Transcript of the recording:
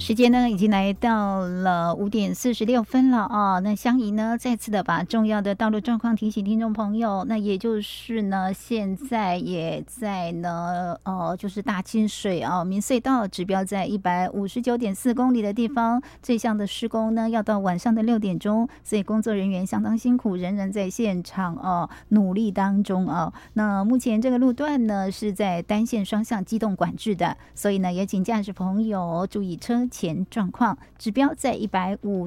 时间呢已经来到了5:46了啊。那香怡呢再次的把重要的道路状况提醒听众朋友，那也就是呢现在也在呢就是大清水啊民隧道指标在159.4公里的地方，这项的施工呢要到晚上的6点钟，所以工作人员相当辛苦，仍然在现场努力当中啊。那目前这个路段呢是在单线双向机动管制的，所以呢也请驾驶朋友注意车前状况，指标在150